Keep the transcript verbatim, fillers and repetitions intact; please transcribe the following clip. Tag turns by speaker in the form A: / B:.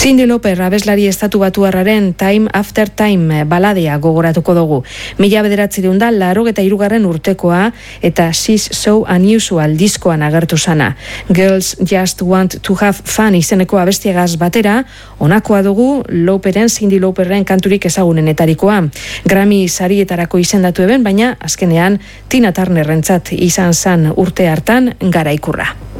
A: Cyndi Lauper abeslari estatu batuarraren Time After Time baladea gogoratuko dugu. Mila bederatziehun da laurogeita hirugarren urtekoa eta She's So Unusual diskoan agertu sana. Girls Just Want to Have Fun izeneko abestiagaz batera, honakoa dugu Lauperen, Cyndi Lauperren kanturik ezagunenetarikoa. Grammy sarietarako izendatu eben, baina azkenean Tina Turnerrentzat izan zan urte hartan garaikurra.